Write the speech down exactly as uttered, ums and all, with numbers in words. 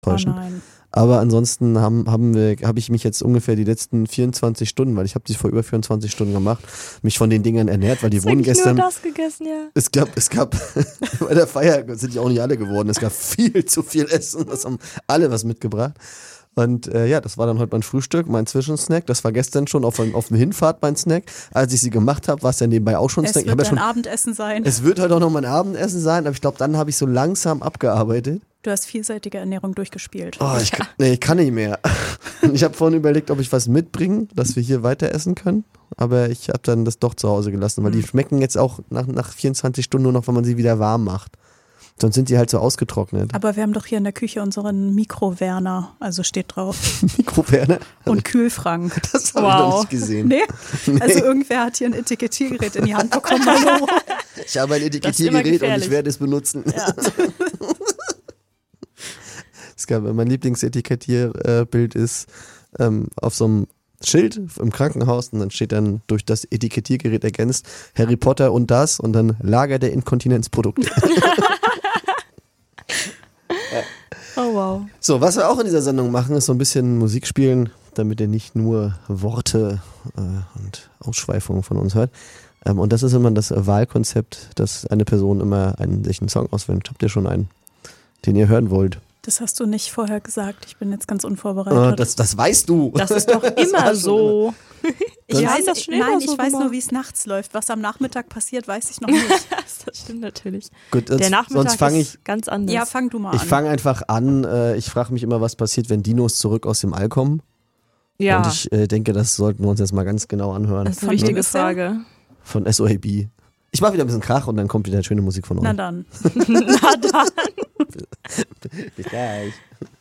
täuschen. Oh nein. Aber ansonsten haben, haben wir, habe ich mich jetzt ungefähr die letzten vierundzwanzig Stunden, weil ich habe die vor über vierundzwanzig Stunden gemacht, mich von den Dingern ernährt, weil die Hast wurden eigentlich gestern. nur das gegessen, ja. Es gab, es gab, bei der Feier sind ja auch nicht alle geworden. Es gab viel zu viel Essen. Das haben alle was mitgebracht. Und äh, ja, das war dann heute mein Frühstück, mein Zwischensnack. Das war gestern schon auf, auf der Hinfahrt mein Snack. Als ich sie gemacht habe, war es ja nebenbei auch schon Es Snack. Ich wird hab ja dein schon, Abendessen sein. es wird heute auch noch mein Abendessen sein, aber ich glaube, dann habe ich so langsam abgearbeitet. Du hast vielseitige Ernährung durchgespielt. Oh, ich, kann, nee, ich kann nicht mehr. Ich habe vorhin überlegt, ob ich was mitbringe, dass wir hier weiter essen können. Aber ich habe dann das doch zu Hause gelassen, weil die schmecken jetzt auch nach, nach vierundzwanzig Stunden nur noch, wenn man sie wieder warm macht. Sonst sind die halt so ausgetrocknet. Aber wir haben doch hier in der Küche unseren Mikrowerner, also steht drauf. Mikrowerne? Und Kühlfrank. Das habe ich noch nicht gesehen. Nee? Nee. Also irgendwer hat hier ein Etikettiergerät in die Hand bekommen. Hallo. Ich habe ein immer Etikettiergerät und gefährlich. ich werde es benutzen. Ja. Es gab, mein Lieblingsetikettierbild ist ähm, auf so einem Schild im Krankenhaus und dann steht dann durch das Etikettiergerät ergänzt Harry Potter und das und dann Lager der Inkontinenzprodukte. Oh wow. So, was wir auch in dieser Sendung machen, ist so ein bisschen Musik spielen, damit ihr nicht nur Worte äh, und Ausschweifungen von uns hört. Ähm, und das ist immer das Wahlkonzept, dass eine Person immer einen, sich einen Song auswählt. Habt ihr schon einen, den ihr hören wollt? Das hast du nicht vorher gesagt. Ich bin jetzt ganz unvorbereitet. Oh, das, das weißt du. Das ist doch immer hast du so. ich Wir weiß, haben das schon immer nein, so ich weiß gemacht. nur, wie es nachts läuft. Was am Nachmittag passiert, weiß ich noch nicht. Das stimmt natürlich. Gut, sonst, Der Nachmittag sonst fange ich, ist ganz anders. Ja, fang du mal ich an. fange einfach an. Äh, ich frage mich immer, was passiert, wenn Dinos zurück aus dem All kommen. ja. Und ich äh, denke, das sollten wir uns jetzt mal ganz genau anhören. Das ist eine Von wem wichtige ist der? Frage. Von S O A B. Ich mache wieder ein bisschen Krach und dann kommt wieder schöne Musik von euch. Na dann. Na dann. Bis gleich.